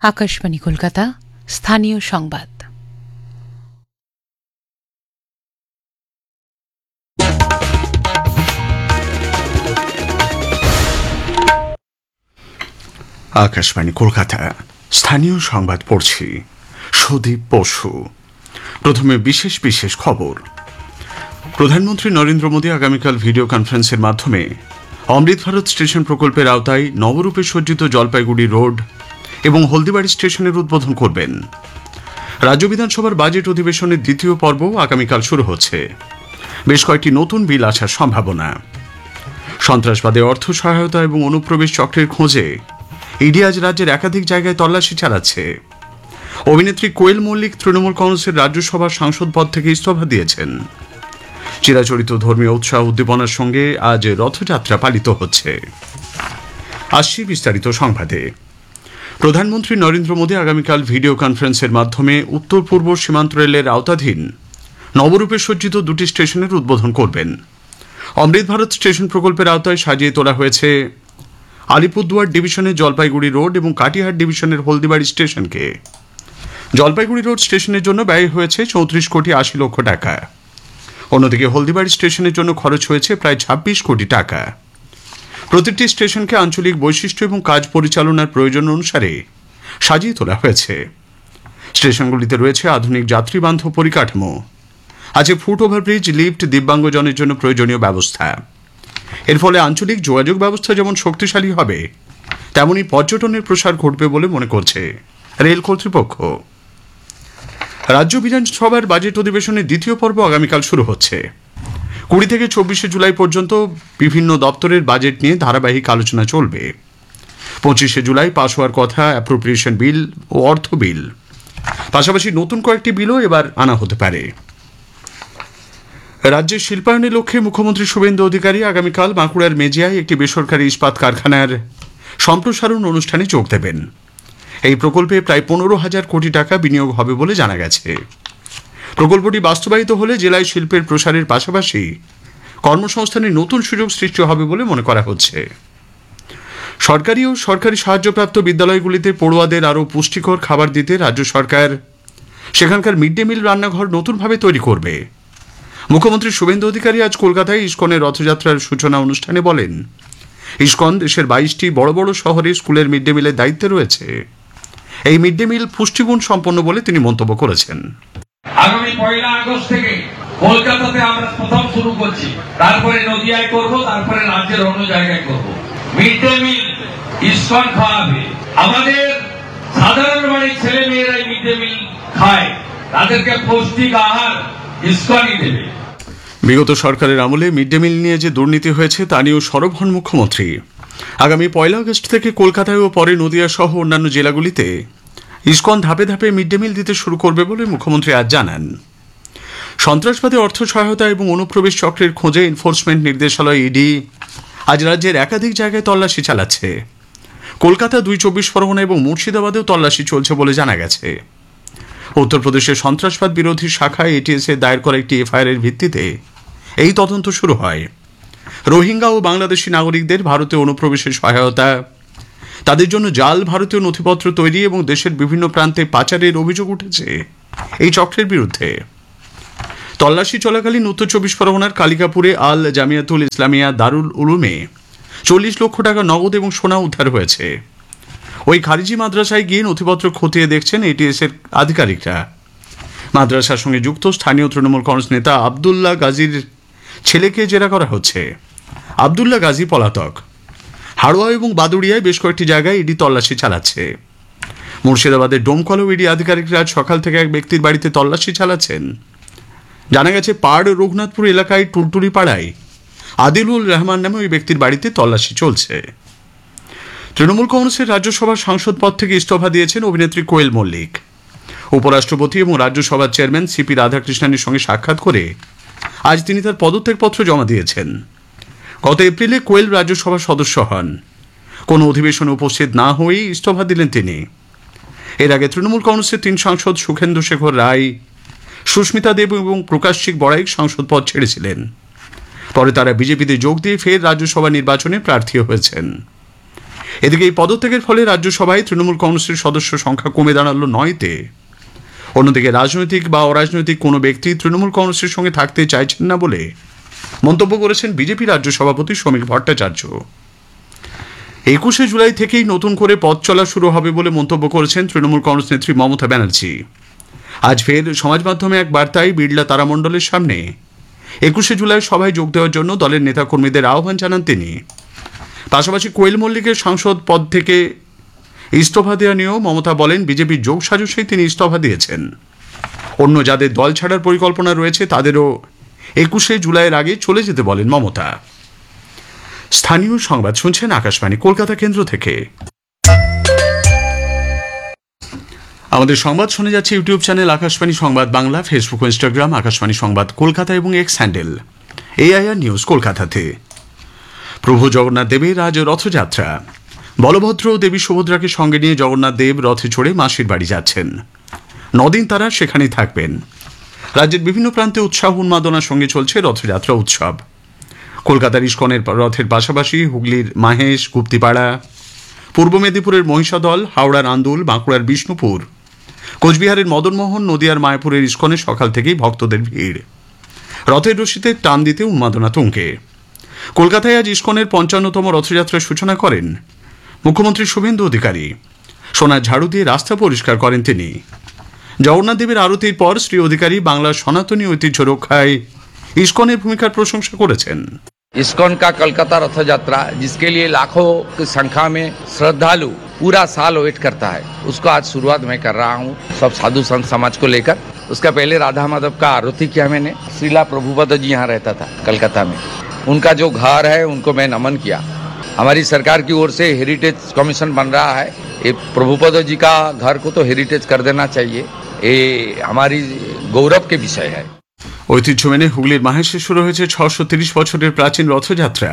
আকাশবাণী কলকাতা স্থানীয় সংবাদ। আকাশবাণী কলকাতা স্থানীয় সংবাদ পড়ছি সুদীপ বসু। প্রথমে বিশেষ বিশেষ খবর। প্রধানমন্ত্রী নরেন্দ্র মোদী আগামীকাল ভিডিও কনফারেন্সের মাধ্যমে অমৃত ভারত স্টেশন প্রকল্পের আওতায় নবরূপে সজ্জিত জলপাইগুড়ি রোড এবং হলদিবাড়ি স্টেশনের উদ্বোধন করবেন। রাজ্য বিধানসভার বাজেট অধিবেশনের দ্বিতীয় পর্ব আগামীকাল শুরু হচ্ছে। বেশ কয়েকটি নতুন বিল আসার সম্ভাবনা। সন্ত্রাসবাদে অর্থ সহায়তা এবং অনুপ্রবেশ চক্রের খোঁজে ইডি আজ রাজ্যের একাধিক জায়গায় তল্লাশি চালাচ্ছে। অভিনেত্রী কোয়েল মল্লিক তৃণমূল কংগ্রেসের রাজ্যসভার সাংসদ পদ থেকে ইস্তফা দিয়েছেন। চিরাচরিত ধর্মীয় উৎসাহ উদ্দীপনার সঙ্গে আজ রথযাত্রা পালিত হচ্ছে। আসছি বিস্তারিত সংবাদে। প্রধানমন্ত্রী নরেন্দ্র মোদী আগামীকাল ভিডিও কনফারেন্সের মাধ্যমে উত্তর পূর্ব সীমান্ত রেলের আওতাধীন নবরূপে সজ্জিত দুটি স্টেশনের উদ্বোধন করবেন। অমৃত ভারত স্টেশন প্রকল্পের আওতায় সাজিয়ে তোলা হয়েছে আলিপুরদুয়ার ডিভিশনের জলপাইগুড়ি রোড এবং কাটিহার ডিভিশনের হলদিবাড়ি স্টেশনকে। জলপাইগুড়ি রোড স্টেশনের জন্য ব্যয় হয়েছে 34 কোটি 80 লক্ষ টাকা। অন্যদিকে হলদিবাড়ি স্টেশনের জন্য খরচ হয়েছে প্রায় 26 কোটি টাকা। প্রতিটি স্টেশনকে আঞ্চলিক বৈশিষ্ট্য এবং কাজ পরিচালনার প্রয়োজন অনুসারে সাজিয়ে তোলা হয়েছে। স্টেশনগুলিতে রয়েছে আধুনিক যাত্রীবান্ধব পরিকাঠামো, আছে ফুট ওভারব্রিজ, লিফট, দিব্যাঙ্গজনের জন্য প্রয়োজনীয় ব্যবস্থা। এর ফলে আঞ্চলিক যোগাযোগ ব্যবস্থা যেমন শক্তিশালী হবে, তেমনি পর্যটনের প্রসার ঘটবে বলে মনে করছে রেল কর্তৃপক্ষ। রাজ্য বিধানসভার বাজেট অধিবেশনের দ্বিতীয় পর্ব আগামীকাল শুরু হচ্ছে। 20 থেকে 24 জুলাই পর্যন্ত বিভিন্ন দপ্তরের বাজেট নিয়ে ধারাবাহিক আলোচনা চলবে। 25 জুলাই পাশ হওয়ার কথা অ্যাপ্রোপ্রিয়েশন বিল ও অর্থ বিল। পাশাপাশি নতুন কয়েকটি বিলও এবার আনা হতে পারে। রাজ্যের শিল্পায়নের লক্ষ্যে মুখ্যমন্ত্রী শুভেন্দু অধিকারী আগামীকাল বাঁকুড়ার মেজিয়ায় একটি বেসরকারি ইস্পাত কারখানার সম্প্রসারণ অনুষ্ঠানে যোগ দেবেন। এই প্রকল্পে প্রায় 15,000 কোটি টাকা বিনিয়োগ হবে বলে জানা গেছে। প্রকল্পটি বাস্তবায়িত হলে জেলায় শিল্পের প্রসারের পাশাপাশি কর্মসংস্থানের নতুন সুযোগ সৃষ্টি হবে বলে মনে করা হচ্ছে। সরকারি ও সরকারি সাহায্যপ্রাপ্ত বিদ্যালয়গুলিতে পড়ুয়াদের আরও পুষ্টিকর খাবার দিতে রাজ্য সরকার সেখানকার মিড ডে মিল রান্নাঘর নতুনভাবে তৈরি করবে। মুখ্যমন্ত্রী শুভেন্দু অধিকারী আজ কলকাতায় ইসকনের রথযাত্রার সূচনা অনুষ্ঠানে বলেন, ইসকন দেশের 22টি বড় বড় শহরে স্কুলের মিড ডে মিলের দায়িত্বে রয়েছে। এই মিড ডে মিল পুষ্টিগুণ সম্পন্ন বলে তিনি মন্তব্য করেছেন। আগামী 1 আগস্ট থেকে কলকাতাতে আমরা প্রথম শুরু করছি, তারপরে নদিয়ায় করব, তারপরে রাজ্যের অন্য জায়গায় করব। মিড ডে মিল ইসকন খাওয়াবে। আমাদের সাধারণ বাড়ির ছেলে মেয়েরা মিড ডে মিল খায়, তাদেরকে পৌষ্টিক আহার ইসকনই দেবে। বিগত সরকারের আমলে মিড ডে মিল নিয়ে যে দুর্নীতি হয়েছে তা নিয়েও সরব হন মুখ্যমন্ত্রী। আগামী 1 আগস্ট থেকে কলকাতায় ও পরে নদিয়া সহ অন্যান্য জেলাগুলিতে ইসকন ধাপে ধাপে মিড ডে মিল দিতে শুরু করবে বলে মুখ্যমন্ত্রী আজ জানান। সন্ত্রাসবাদে অর্থ সহায়তা এবং অনুপ্রবেশ চক্রের খোঁজে এনফোর্সমেন্ট নির্দেশালয় ইডি আজ রাজ্যের একাধিক জায়গায় তল্লাশি চালাচ্ছে। কলকাতা, 2 চব্বিশ পরগনা এবং মুর্শিদাবাদেও তল্লাশি চলছে বলে জানা গেছে। উত্তরপ্রদেশের সন্ত্রাসবাদ বিরোধী শাখায় এটিএস এ দায়ের করা একটি এফআইআর এর ভিত্তিতে এই তদন্ত শুরু হয়। রোহিঙ্গা ও বাংলাদেশি নাগরিকদের ভারতে অনুপ্রবেশের সহায়তা, তাদের জন্য জাল ভারতীয় নথিপত্র তৈরি এবং দেশের বিভিন্ন প্রান্তে পাচারের অভিযোগ উঠেছে এই চক্রের বিরুদ্ধে। তল্লাশি চলাকালীন উত্তর 24 পরগনার কালিকাপুরে আল জামিয়াতুল ইসলামিয়া দারুল উলুমে 40 লক্ষ টাকা নগদ এবং সোনা উদ্ধার হয়েছে। ওই খারিজি মাদ্রাসায় গিয়ে নথিপত্র খতিয়ে দেখছেন এটিএস এর আধিকারিকরা। মাদ্রাসার সঙ্গে যুক্ত স্থানীয় তৃণমূল কংগ্রেস নেতা আবদুল্লাহ গাজীর ছেলেকে জেরা করা হচ্ছে। আবদুল্লাহ গাজী পলাতক। হাড়োয়া এবং বাদুড়িয়ায় বেশ কয়েকটি জায়গায় ইডি তল্লাশি চালাচ্ছে। মুর্শিদাবাদের ডোমকলেও ইডি আধিকারিকরা আজ সকাল থেকে এক ব্যক্তির বাড়িতে তল্লাশি চালাচ্ছেন। জানা গেছে পাড় রঘুনাথপুর এলাকায় টুলটুলি পাড়ায় আদিলুল রহমান নামে ওই ব্যক্তির বাড়িতে তল্লাশি চলছে। তৃণমূল কংগ্রেসের রাজ্যসভার সাংসদ পদ থেকে ইস্তফা দিয়েছেন অভিনেত্রী কোয়েল মল্লিক। উপরাষ্ট্রপতি এবং রাজ্যসভার চেয়ারম্যান সিপি রাধাকৃষ্ণনের সঙ্গে সাক্ষাৎ করে আজ তিনি তার পদত্যাগপত্র জমা দিয়েছেন। গত এপ্রিলে কোয়েল রাজ্যসভার সদস্য হন। কোনো অধিবেশনে উপস্থিত না হয়েই ইস্তফা দিলেন তিনি। এর আগে তৃণমূল কংগ্রেসের 3 সাংসদ সুখেন্দু শেখর রায়, সুস্মিতা দেব এবং প্রকাশিক বড়াইক সাংসদ পদ ছেড়েছিলেন। পরে তারা বিজেপিতে যোগ দিয়ে ফের রাজ্যসভা নির্বাচনে প্রার্থী হয়েছেন। এদিকে এই পদত্যাগের ফলে রাজ্যসভায় তৃণমূল কংগ্রেসের সদস্য সংখ্যা কমে দাঁড়ালো 9-তে। অন্যদিকে রাজনৈতিক বা অরাজনৈতিক কোনো ব্যক্তি তৃণমূল কংগ্রেসের সঙ্গে থাকতে চাইছেন না বলে মন্তব্য করেছেন বিজেপি রাজ্য সভাপতি শ্রমিক ভট্টাচার্য। 21শে জুলাই থেকেই নতুন করে পথ চলা শুরু হবে বলে মন্তব্য করেছেন তৃণমূল কংগ্রেস নেত্রী মমতা ব্যানার্জি। আজ ফের সমাজ মাধ্যমে এক বার্তায় বিড়লা তারামণ্ডলের সামনে 21শে জুলাই সভায় যোগ দেওয়ার জন্য দলের নেতাকর্মীদের আহ্বান জানান তিনি। পাশাপাশি কোয়েল মল্লিকের সাংসদ পদ থেকে ইস্তফা দেওয়া নিয়েও মমতা বলেন বিজেপির যোগ সাজসেই তিনি ইস্তফা দিয়েছেন। অন্য যাদের দল ছাড়ার পরিকল্পনা রয়েছে তাদেরও 21শে জুলাইয়ের আগে চলে যেতে বলেন মমতা। স্থানীয় সংবাদ শুনছেন আকাশবাণী কলকাতা কেন্দ্র থেকে। আমাদের সংবাদ শুনে যাচ্ছে ইউটিউব চ্যানেল আকাশবাণী সংবাদ বাংলা, ফেসবুক ও ইনস্টাগ্রাম আকাশবাণী সংবাদ কলকাতা এবং এক্স হ্যান্ডেল AIR নিউজ কলকাতাতে। প্রভু জগন্নাথ দেবের আজ রথযাত্রা। বলভদ্র ও দেবী সুভদ্রাকে সঙ্গে নিয়ে জগন্নাথ দেব রথে চড়ে মাসির বাড়ি যাচ্ছেন। 9 দিন তারা সেখানেই থাকবেন। রাজ্যের বিভিন্ন প্রান্তে উৎসাহ উন্মাদনার সঙ্গে চলছে রথযাত্রা উৎসব। কলকাতার ইস্কনের রথের পাশাপাশি হুগলির মাহেশ, গুপ্তিপাড়া, পূর্ব মেদিনীপুরের মহিষাদল, হাওড়ার আন্দুল, বাঁকুড়ার বিষ্ণুপুর, কোচবিহারের মদনমোহন, নদিয়ার মায়াপুরের ইস্কনে সকাল থেকেই ভক্তদের ভিড়। রথের রশিতে টান দিতে উন্মাদনা তুঙ্গে। কলকাতায় আজ ইস্কনের 55তম রথযাত্রার সূচনা করেন মুখ্যমন্ত্রী শুভেন্দু অধিকারী। সোনার ঝাড়ু দিয়ে রাস্তা পরিষ্কার করেন তিনি। জগন্নাথ দেবের আরতির পর শ্রী অধিকারী বাংলার সনাতনী ঐতিহ্য রক্ষায় ইস্কনের ভূমিকার প্রশংসা করেছেন। इस्कॉन का कलकत्ता रथ यात्रा जिसके लिए लाखों की संख्या में श्रद्धालु पूरा साल वेट करता है, उसको आज शुरुआत मैं कर रहा हूँ सब साधु संत समाज को लेकर। उसका पहले राधा माधव का आरती किया मैंने। श्रीला प्रभुपद जी यहाँ रहता था कलकत्ता में, उनका जो घर है उनको मैं नमन किया। हमारी सरकार की ओर से हेरिटेज कमीशन बन रहा है, ये प्रभुपद जी का घर को तो हेरिटेज कर देना चाहिए, ये हमारी गौरव के विषय है। ঐতিহ্য মেনে হুগলির মাহেশে শুরু হয়েছে 630 বছরের প্রাচীন রথযাত্রা।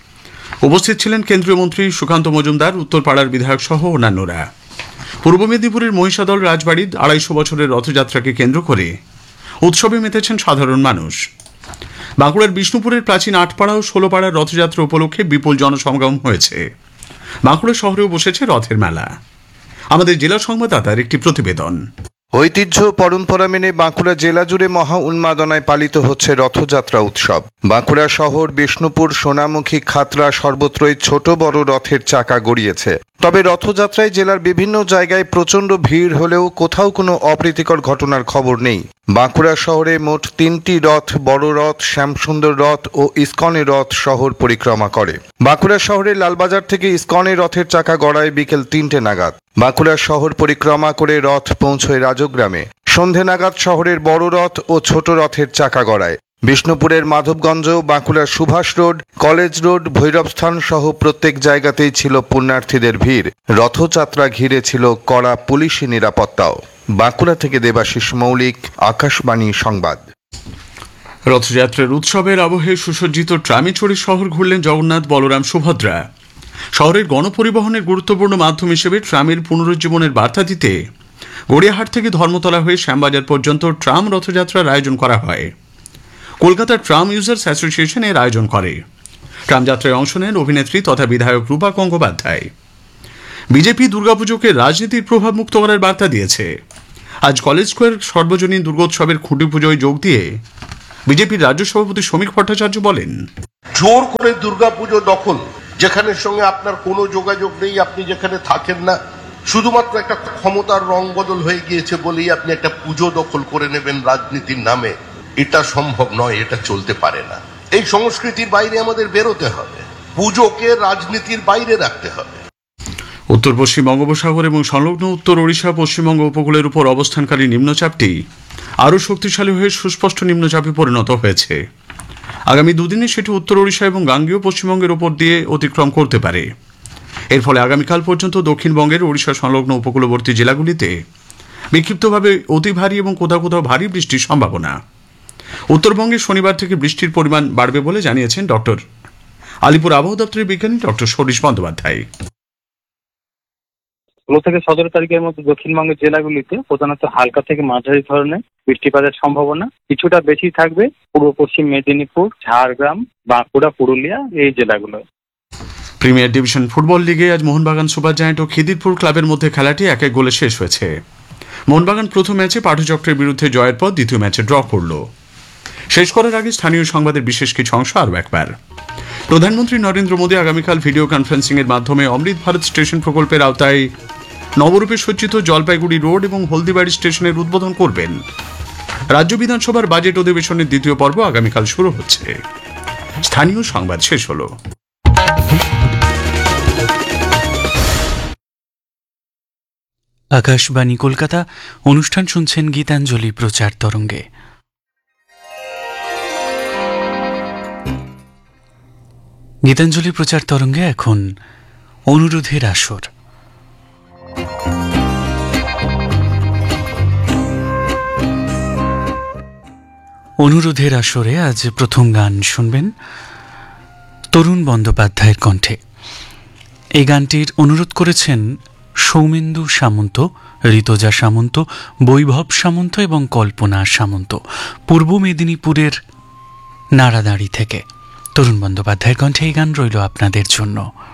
উপস্থিত ছিলেন কেন্দ্রীয় মন্ত্রী সুকান্ত মজুমদার, উত্তরপাড়ার বিধায়ক সহ অন্যান্যরা। পূর্ব মেদিনীপুরের মহিষাদল রাজবাড়ির 250 বছরের রথযাত্রাকে কেন্দ্র করে উৎসবে মেতেছেন সাধারণ মানুষ। বাঁকুড়ার বিষ্ণুপুরের প্রাচীন 8পাড়া ও 16পাড়ার রথযাত্রা উপলক্ষে বিপুল জনসমাগম হয়েছে। বাঁকুড়া শহরেও বসেছে রথের মেলা। আমাদের জেলা সংবাদদাতার একটি প্রতিবেদন। ঐতিহ্য পরম্পরা মেনে বাঁকুড়া জেলা জুড়ে মহা উন্মাদনায় পালিত হচ্ছে রথযাত্রা উৎসব। বাঁকুড়া শহর, বিষ্ণুপুর, সোনামুখী, খাতড়া সর্বত্রই ছোট বড় রথের চাকা গড়িয়েছে। তবে রথযাত্রায় জেলার বিভিন্ন জায়গায় প্রচণ্ড ভিড় হলেও কোথাও কোনো অপ্রীতিকর ঘটনার খবর নেই। বাঁকুড়া শহরে মোট 3টি রথ, বড় রথ, শ্যামসুন্দর রথ ও ইস্কনের রথ শহর পরিক্রমা করে। বাঁকুড়া শহরের লালবাজার থেকে ইস্কনের রথের চাকা গড়ায় বিকেল 3টে নাগাদ। বাঁকুড়া শহর পরিক্রমা করে রথ পৌঁছয় রাজগ্রামে। সন্ধে নাগাদ শহরের বড় রথ ও ছোট রথের চাকা গড়ায়। বিষ্ণুপুরের মাধবগঞ্জ, বাঁকুড়ার সুভাষ রোড, কলেজ রোড, ভৈরবস্থান সহ প্রত্যেক জায়গাতেই ছিল পুণ্যার্থীদের ভিড়। রথযাত্রা ঘিরে ছিল কড়া পুলিশি নিরাপত্তাও। বাঁকুড়া থেকে দেবাশিস মৌলিক, আকাশবাণী সংবাদ। রথযাত্রার উৎসবের আবহে সুসজ্জিত ট্রামে চড়ে শহর ঘুরলেন জগন্নাথ, বলরাম, সুভদ্রা। শহরের গণপরিবহনের গুরুত্বপূর্ণ মাধ্যম হিসেবে ট্রামের পুনরুজ্জীবনের বার্তা দিতে গড়িয়াহাট থেকে ধর্মতলা হয়ে শ্যামবাজার পর্যন্ত ট্রাম রথযাত্রার আয়োজন করা হয়। কলকাতার ট্রাম ইউজার্স অ্যাসোসিয়েশন এর আয়োজন করে। ট্রাম যাত্রায় অংশ নেন অভিনেত্রী তথা বিধায়ক রূপা গঙ্গোপাধ্যায়। বিজেপি দুর্গাপুজোকে রাজনীতির প্রভাব মুক্ত করার বার্তা দিয়েছে। আজ কলেজ স্কোয়ার সর্বজনীন দুর্গোৎসবের খুঁটি পুজোয় যোগ দিয়ে বিজেপির রাজ্য সভাপতি শ্রমিক ভট্টাচার্য বলেন, জোর করে দুর্গাপুজো দখল, যেখানের সঙ্গে আপনার কোনো যোগাযোগ নেই, আপনি যেখানে থাকেন না, শুধুমাত্র একটা ক্ষমতার রং বদল হয়ে গিয়েছে বলেই আপনি একটা পুজো দখল করে নেবেন রাজনীতির নামে, এটা সম্ভব নয়, এটা চলতে পারে না। এই সংস্কৃতির বাইরে আমাদের বেরোতে হবে, পুজোকে রাজনীতির বাইরে রাখতে হবে। উত্তর পশ্চিম বঙ্গোপসাগর এবং সংলগ্ন উত্তর ওড়িশা, পশ্চিমবঙ্গ উপকূলের উপর অবস্থানকারী নিম্নচাপটি আরও শক্তিশালী হয়ে সুস্পষ্ট নিম্নচাপে পরিণত হয়েছে। আগামী দুদিনে সেটি উত্তর ওড়িশা এবং গাঙ্গেয় পশ্চিমবঙ্গের উপর দিয়ে অতিক্রম করতে পারে। এর ফলে আগামীকাল পর্যন্ত দক্ষিণবঙ্গের ওড়িশা সংলগ্ন উপকূলবর্তী জেলাগুলিতে বিক্ষিপ্তভাবে অতি ভারী এবং কোথাও কোথাও ভারী বৃষ্টির সম্ভাবনা। উত্তরবঙ্গে শনিবার থেকে বৃষ্টির পরিমাণ বাড়বে বলে জানিয়েছেন আলিপুর আবহাওয়া দপ্তরের বিজ্ঞানী ডক্টর সতীশ বন্দ্যোপাধ্যায়। 16 থেকে 17 তারিখের মধ্যে দক্ষিণবঙ্গের জেলাগুলিতে প্রধানত হালকা থেকে মাঝারি ধরনের বৃষ্টিপাতের সম্ভাবনা কিছুটা বেশি থাকবে পূর্ব পশ্চিম মেদিনীপুর, ঝাড়গ্রাম, বাঁকুড়া, পুরুলিয়া এই জেলাগুলো। প্রিমিয়ার ডিভিশন ফুটবল লিগে আজ মোহনবাগান সুপার জায়ান্ট ও খিদিরপুর ক্লাবের মধ্যে খেলাটি 1-1 গোলে শেষ হয়েছে। মোহনবাগান প্রথম ম্যাচে পাঠচক্রের বিরুদ্ধে জয়ের পর দ্বিতীয় ম্যাচে ড্র করল। শেষ করার আগে স্থানীয় সংবাদের বিশেষ কিছু অংশ আরও একবার। প্রধানমন্ত্রী নরেন্দ্র মোদী আগামীকাল ভিডিও কনফারেন্সিং এর মাধ্যমে অমৃত ভারত স্টেশন প্রকল্পের আওতায় নবরূপে সজ্জিত জলপাইগুড়ি রোড এবং হলদিবাড়ি স্টেশনের উদ্বোধন করবেন। রাজ্য বিধানসভার বাজেট অধিবেশনের দ্বিতীয় পর্ব আগামীকাল শুরু হচ্ছে। স্থানীয় সংবাদ শেষ হলো। আকাশবাণী কলকাতা, অনুষ্ঠান শুনছেন গীতাঞ্জলি প্রচার তরঙ্গে। গীতাঞ্জলি প্রচার তরঙ্গে এখন অনুরোধের আসর। অনুরোধের আসরে আজ প্রথম গান শুনবেন তরুণ বন্দ্যোপাধ্যায়ের কণ্ঠে। এই গানটির অনুরোধ করেছেন সৌমেন্দু সামন্ত, ঋতজা সামন্ত, বৈভব সামন্ত এবং কল্পনা সামন্ত, পূর্ব মেদিনীপুরের নাড়াদাঁড়ি থেকে। তরুণ বন্দ্যোপাধ্যায়ের কণ্ঠে এই গান রইল আপনাদের জন্য।